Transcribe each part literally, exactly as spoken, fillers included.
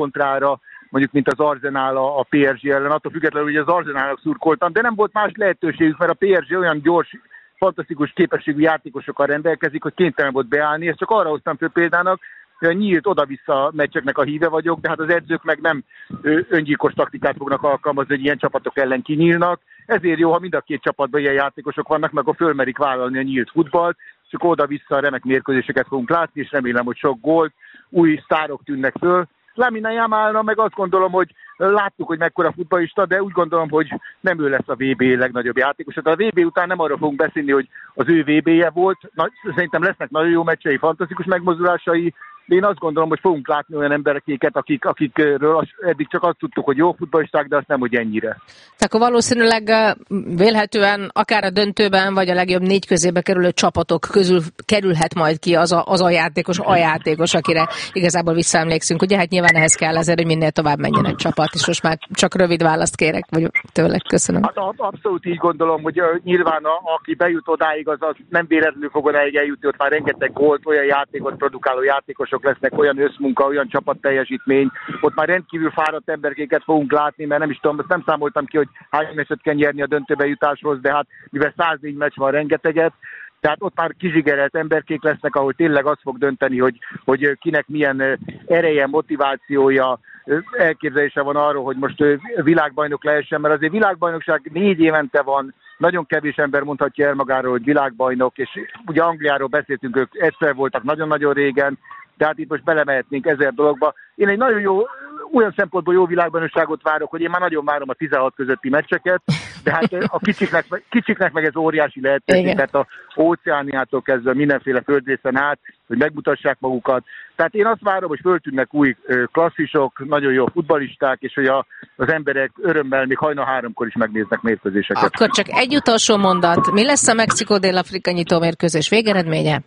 kontrára, mondjuk mint az Arsenal a pé es gé ellen, attól függetlenül, hogy az Arsenalnak szurkoltam, de nem volt más lehetőségük, mert a pé es gé olyan gyors, fantasztikus képességű játékosokkal rendelkezik, hogy kénytelen volt beállni, és csak arra hoztam föl példának, hogy a nyílt oda-vissza meccseknek a híve vagyok, de hát az edzők meg nem öngyilkos taktikát fognak alkalmazni, hogy ilyen csapatok ellen kinyílnak. Ezért jó, ha mind a két csapatban ilyen játékosok vannak, meg akkor fölmerik vállalni a nyílt futballt, és akkor oda-vissza remek mérkőzéseket fogunk látni, és remélem, hogy sok gólt, új sztárok tűnnek föl. Lamine Yamalra meg azt gondolom, hogy láttuk, hogy mekkora futballista, de úgy gondolom, hogy nem ő lesz a vé bé legnagyobb játékos. Tehát a vé bé után nem arra fogunk beszélni, hogy az ő vé béje volt. Na, szerintem lesznek nagyon jó meccsei, fantasztikus megmozdulásai, de én azt gondolom, hogy fogunk látni olyan embereket, akik, akikről eddig csak azt tudtuk, hogy jó futballisták, de azt nem, hogy ennyire. Tehát akkor valószínűleg vélhetően akár a döntőben, vagy a legjobb négy közébe kerülő csapatok közül kerülhet majd ki az a, az a játékos, a játékos, akire igazából visszaemlékszünk. Ugye hát nyilván ehhez kell azért, hogy minél tovább menjen egy csapat, és most már csak rövid választ kérek vagy tőle. Köszönöm. Hát abszolút így gondolom, hogy nyilván a, aki bejut odáig, az, az nem véletlenül fog odáig eljutni, ott már rengeteg gólt, olyan játékot produkáló játékosok lesznek, olyan összmunka, olyan csapatteljesítmény, ott már rendkívül fáradt emberkéket fogunk látni, mert nem is tudom, nem számoltam ki, hogy hány meccset kell nyerni a döntőbe jutáshoz, de hát mivel száznégy meccs van, rengeteget, tehát ott már kizsigerelt emberkék lesznek, ahol tényleg az fog dönteni, hogy, hogy kinek milyen ereje, motivációja, elképzelése van arról, hogy most világbajnok lehessen, mert azért világbajnokság négy évente van, nagyon kevés ember mondhatja el magáról, hogy világbajnok, és ugye Angliáról beszéltünk, ők egyszer voltak nagyon-nagyon régen, tehát itt most belemehetnénk ezer dologba. Én egy nagyon jó, olyan szempontból jó világbajnokságot várok, hogy én már nagyon várom a tizenhat közötti meccseket, de hát a kicsiknek, kicsiknek meg ez óriási lehetőség, tehát a Óceániától kezdve mindenféle földrészen át, hogy megmutassák magukat. Tehát én azt várom, hogy föltűnnek új klasszisok, nagyon jó futballisták, és hogy a, az emberek örömmel még hajnal háromkor is megnéznek mérkőzéseket. Akkor csak egy utolsó mondat. Mi lesz a Mexikó-Dél-Afrika nyitó mérkőzés végeredménye?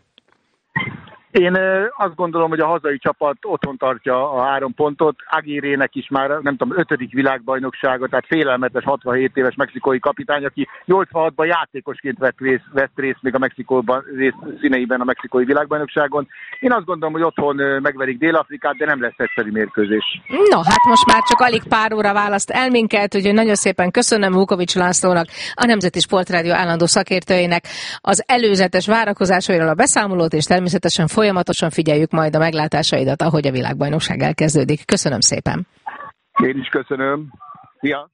Én azt gondolom, hogy a hazai csapat otthon tartja a három pontot. Aguirrének is már, nem tudom, ötödik világbajnoksága, tehát félelmetes hatvanhét éves mexikói kapitány, aki nyolcvanhatban játékosként vett részt, vett részt még a Mexikóban rész színeiben a mexikói világbajnokságon. Én azt gondolom, hogy otthon megverik Dél-Afrikát, de nem lesz egyszerű mérkőzés. No, hát most már csak alig pár óra választ el minket, úgyhogy nagyon szépen köszönöm Vukovics Lászlónak, a Nemzeti Sportrádió állandó szakértőjének az előzetes várakozásairól a beszámolót, és természetesen folyamatosan figyeljük majd a meglátásaidat, ahogy a világbajnokság elkezdődik. Köszönöm szépen. Én is köszönöm. Szia!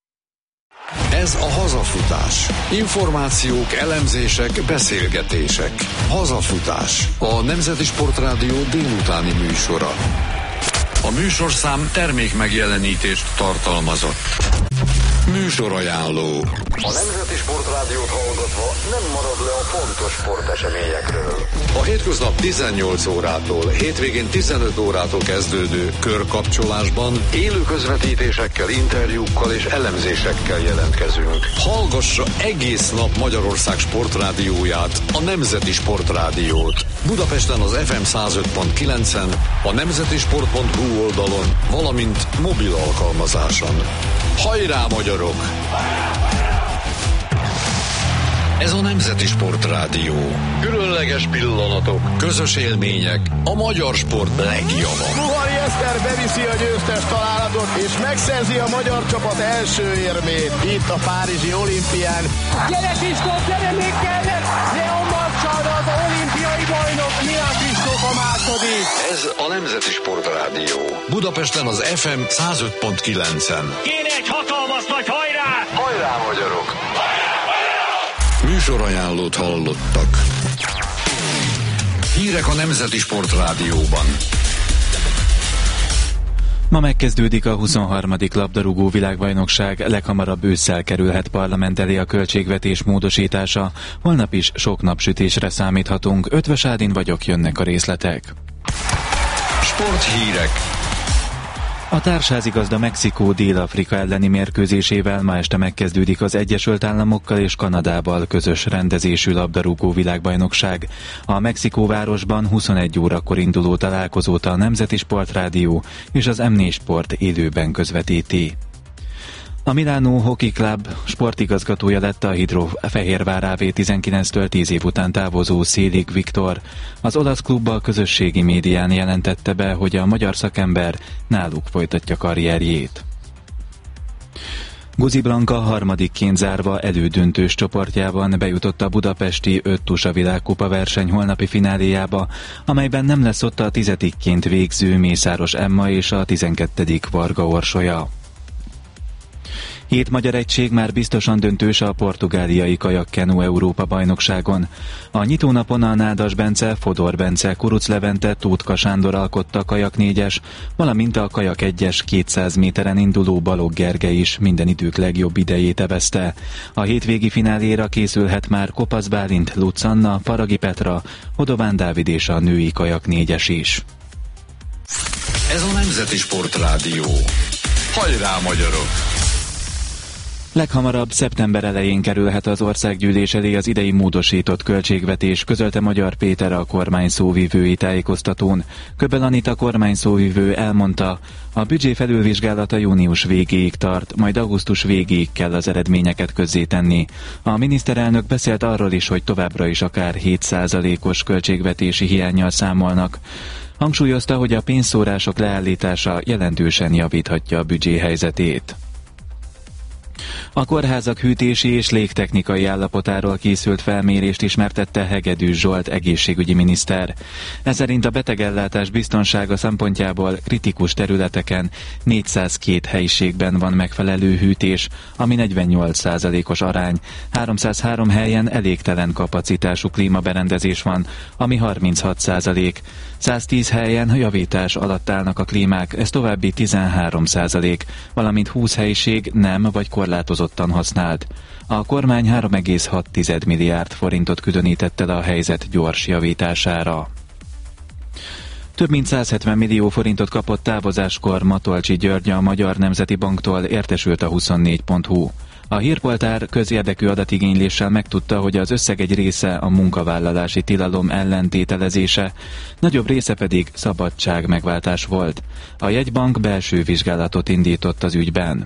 Ez a Hazafutás. Információk, elemzések, beszélgetések. Hazafutás. A Nemzeti Sportrádió délutáni műsora. A műsorszám termékmegjelenítést tartalmazott. Műsorajánló. A Nemzeti Sportrádiót hallgatva nem marad le a fontos sporteseményekről. A hétköznap tizennyolc órától, hétvégén tizenöt órától kezdődő körkapcsolásban élő közvetítésekkel, interjúkkal és elemzésekkel jelentkezünk. Hallgassa egész nap Magyarország sportrádióját, a Nemzeti Sportrádiót. Budapesten az ef em száz öt pont kilencen, a nemzetisport pont hu oldalon, valamint mobil alkalmazáson. Hajrá, magyarok! Ez a Nemzeti Sportrádió. Különleges pillanatok, közös élmények, a magyar sport legjava. Muhari Eszter beviszi a győztes találatot, és megszerzi a magyar csapat első érmét itt a párizsi olimpián. Gyere Kristóf, gyere még kellett! Leon Marcsal, az olimpiai bajnok, Milán Kristóf a második. Ez a Nemzeti Sportrádió. Budapesten az ef em száz öt pont kilencen. Kéne egy hatalmas nagy hajrá! Hajrá, magyarok! Műsorajánlót hallottak. Hírek a Nemzeti Sportrádióban. Ma megkezdődik a huszonharmadik labdarúgó világbajnokság, leghamarabb ősszel kerülhet parlament elé a költségvetés módosítása. Holnap is sok napsütésre számíthatunk. Ötvös Ádin vagyok, jönnek a részletek. Sporthírek. A társházigazda Mexikó Dél-Afrika elleni mérkőzésével ma este megkezdődik az Egyesült Államokkal és Kanadával közös rendezésű labdarúgó világbajnokság. A Mexikóvárosban huszonegy órakor induló találkozót a Nemzeti Sportrádió és az em négy Sport élőben közvetíti. A Milánó Hockey Club sportigazgatója lett a Hidrofehérvár á vé tizenkilenctől tíz év után távozó Szélig Viktor. Az olasz klub a közösségi médián jelentette be, hogy a magyar szakember náluk folytatja karrierjét. Guzi Blanka harmadikként zárva elődöntős csoportjában bejutott a budapesti öt tusa világkupa verseny holnapi fináléjába, amelyben nem lesz ott a tizedikként végző Mészáros Emma és a tizenkettedik Varga Orsolya. Hét magyar egység már biztosan döntős a portugáliai kajakkenu Európa-bajnokságon. A nyitónapon a Nádas Bence, Fodor Bence, Kuruc Levente, Tótka Sándor alkotta kajak négyes, valamint a kajak egyes kétszáz méteren induló Balogh Gergely is minden idők legjobb idejét evezte. A hétvégi fináléra készülhet már Kopasz Bálint, Lutz Anna, Faragi Petra, Hodován Dávid és a női kajak négyes is. Ez a Nemzeti Sportrádió. Hajrá, magyarok! Leghamarabb szeptember elején kerülhet az országgyűlés elé az idei módosított költségvetés, közölte Magyar Péter a kormány szóvivői tájékoztatón. Köbbel Anita kormány szóvivő elmondta, a büdzsé felülvizsgálata június végéig tart, majd augusztus végéig kell az eredményeket közzétenni. A miniszterelnök beszélt arról is, hogy továbbra is akár hét százalékos költségvetési hiánnyal számolnak. Hangsúlyozta, hogy a pénzszórások leállítása jelentősen javíthatja a büdzsé helyzetét. A kórházak hűtési és légtechnikai állapotáról készült felmérést ismertette Hegedűs Zsolt egészségügyi miniszter. Ezszerint a betegellátás biztonsága szempontjából kritikus területeken négyszázkettő helyiségben van megfelelő hűtés, ami negyvennyolc százalékos arány. háromszázhárom helyen elégtelen kapacitású klímaberendezés van, ami harminchat százalék. száztíz helyen javítás alatt állnak a klímák, ez további tizenhárom százalék, valamint húsz helyiség nem vagy korlátozottan használt. A kormány három egész hat milliárd forintot különített el a helyzet gyors javítására. Több mint száz hetven millió forintot kapott távozáskor Matolcsy György a Magyar Nemzeti Banktól, értesült a huszonnégy pont hu. A hírportál közérdekű adatigényléssel megtudta, hogy az összeg egy része a munkavállalási tilalom ellentételezése, nagyobb része pedig szabadság megváltás volt. A jegybank belső vizsgálatot indított az ügyben.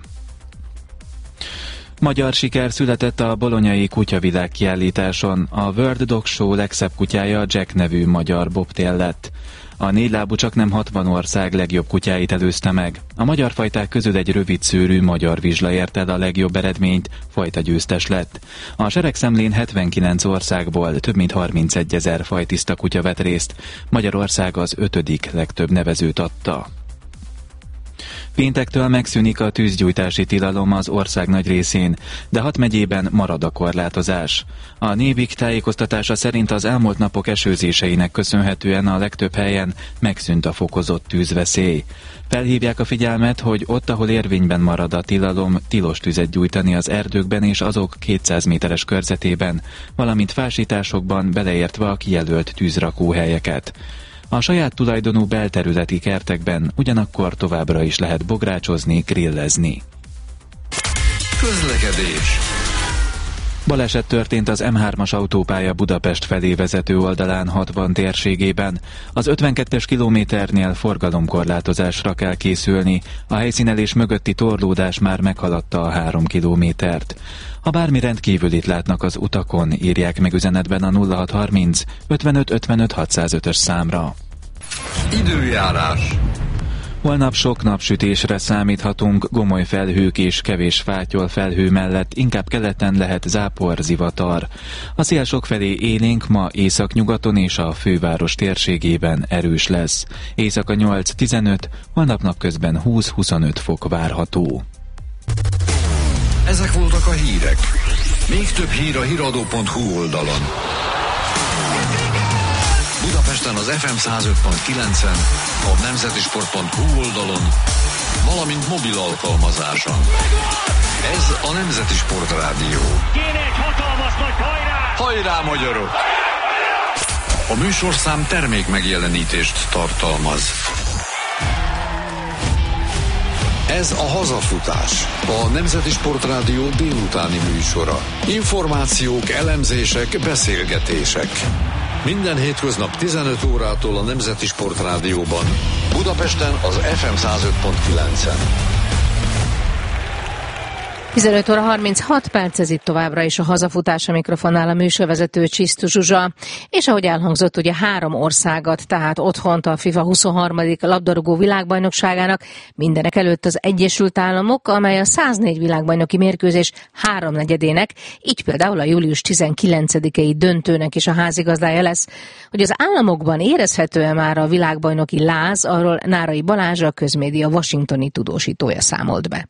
Magyar siker született a bolonyai kutyavilág kiállításon. A World Dog Show legszebb kutyája Jack nevű magyar bobtail lett. A négylábú csaknem hatvan ország legjobb kutyáit előzte meg. A magyar fajták közül egy rövidszőrű magyar vizsla ért el a legjobb eredményt, fajta győztes lett. A seregszemlén hetvenkilenc országból több mint harmincegyezer fajtiszta kutya vett részt. Magyarország az ötödik legtöbb nevezőt adta. Péntektől megszűnik a tűzgyújtási tilalom az ország nagy részén, de hat megyében marad a korlátozás. A Nébik tájékoztatása szerint az elmúlt napok esőzéseinek köszönhetően a legtöbb helyen megszűnt a fokozott tűzveszély. Felhívják a figyelmet, hogy ott, ahol érvényben marad a tilalom, tilos tüzet gyújtani az erdőkben és azok kétszáz méteres körzetében, valamint fásításokban beleértve a kijelölt tűzrakóhelyeket. A saját tulajdonú belterületi kertekben ugyanakkor továbbra is lehet bográcsozni, grillezni. Közlekedés. Baleset történt az em hármas autópálya Budapest felé vezető oldalán hatvan térségében. Az ötvenkettes kilométernél forgalomkorlátozásra kell készülni, a helyszínelés mögötti torlódás már meghaladta a három kilométert. Ha bármi rendkívülit látnak az utakon, írják meg üzenetben a nulla hat harminc ötvenöt ötvenöt hatszázötös számra. Időjárás. Holnap sok napsütésre számíthatunk, gomoly felhők és kevés fátyol felhő mellett, inkább keleten lehet zápor, zivatar. A szél sokfelé élénk, ma északnyugaton és a főváros térségében erős lesz. Éjszaka nyolc tizenöt, holnap napközben húsz-huszonöt fok várható. Ezek voltak a hírek. Még több hír a híradó pont hu oldalon. Budapesten az ef em száz öt pont kilencen, a nemzetisport pont hu oldalon, valamint mobil alkalmazáson. Ez a Nemzeti Sportrádió. Kéne egy hatalmas nagy hajrá! Hajrá, magyarok! A műsorszám termék megjelenítést tartalmaz. Ez a Hazafutás, a Nemzeti Sportrádió délutáni műsora. Információk, elemzések, beszélgetések. Minden hétköznap tizenöt órától a Nemzeti Sportrádióban, Budapesten az ef em száz öt pont kilencen. tizenöt óra harminchat perc, ez itt továbbra is a hazafutás, a mikrofonnál a műsorvezető Csisztus Zsuzsa. És ahogy elhangzott, ugye három országot, tehát otthont a FIFA huszonharmadik labdarúgó világbajnokságának, mindenek előtt az Egyesült Államok, amely a száznégy világbajnoki mérkőzés háromnegyedének, így például a július tizenkilencedikei döntőnek is a házigazdája lesz. Hogy az államokban érezhető-e már a világbajnoki láz, arról Nárai Balázs, a Közmédia washingtoni tudósítója számolt be.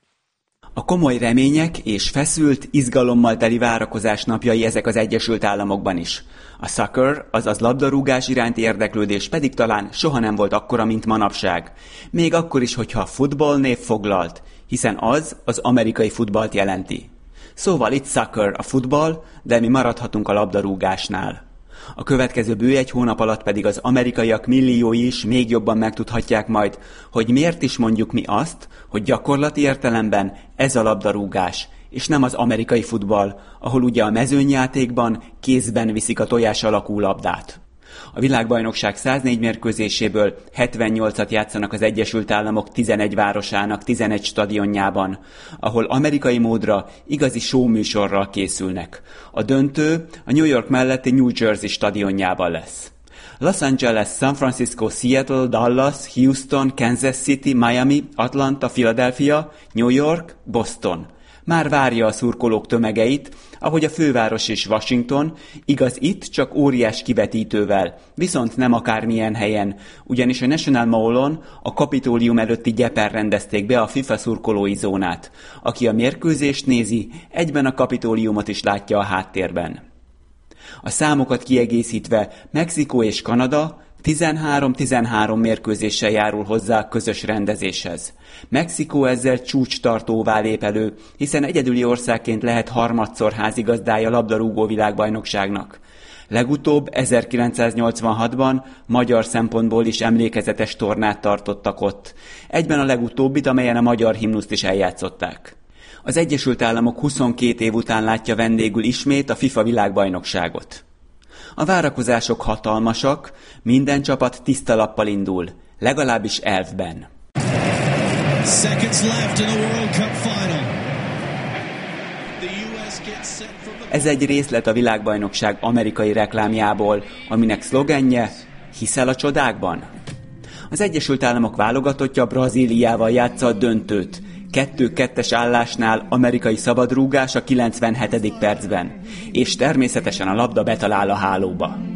A komoly remények és feszült, izgalommal teli várakozás napjai ezek az Egyesült Államokban is. A soccer, azaz labdarúgás iránti érdeklődés pedig talán soha nem volt akkora, mint manapság. Még akkor is, hogyha futball név foglalt, hiszen az az amerikai futballt jelenti. Szóval itt soccer a futball, de mi maradhatunk a labdarúgásnál. A következő bő egy hónap alatt pedig az amerikaiak milliói is még jobban megtudhatják majd, hogy miért is mondjuk mi azt, hogy gyakorlati értelemben ez a labdarúgás, és nem az amerikai futball, ahol ugye a mezőnyjátékban kézben viszik a tojás alakú labdát. A világbajnokság száznégy mérkőzéséből hetvennyolcat játszanak az Egyesült Államok tizenegy városának tizenegy stadionjában, ahol amerikai módra igazi showműsorral készülnek. A döntő a New York melletti New Jersey stadionjában lesz. Los Angeles, San Francisco, Seattle, Dallas, Houston, Kansas City, Miami, Atlanta, Philadelphia, New York, Boston. Már várja a szurkolók tömegeit, ahogy a főváros és Washington, igaz itt csak óriás kivetítővel, viszont nem akármilyen helyen, ugyanis a National Mall-on a Kapitólium előtti gyepen rendezték be a FIFA szurkolói zónát. Aki a mérkőzést nézi, egyben a Kapitóliumot is látja a háttérben. A számokat kiegészítve Mexikó és Kanada tizenhárom-tizenhárom mérkőzéssel járul hozzá a közös rendezéshez. Mexikó ezzel csúcstartóvá lép elő, hiszen egyedüli országként lehet harmadszor házigazdája labdarúgó világbajnokságnak. Legutóbb ezerkilencszáznyolcvanhatban magyar szempontból is emlékezetes tornát tartottak ott. Egyben a legutóbbit, amelyen a magyar himnuszt is eljátszották. Az Egyesült Államok huszonkét év után látja vendégül ismét a FIFA világbajnokságot. A várakozások hatalmasak, minden csapat tiszta lappal indul, legalábbis elvben. Ez egy részlet a világbajnokság amerikai reklámjából, aminek szlogenje: hiszel a csodákban? Az Egyesült Államok válogatottja Brazíliával játsza a döntőt. kettő-kettes állásnál amerikai szabadrúgás a kilencvenhetedik percben, és természetesen a labda betalál a hálóba.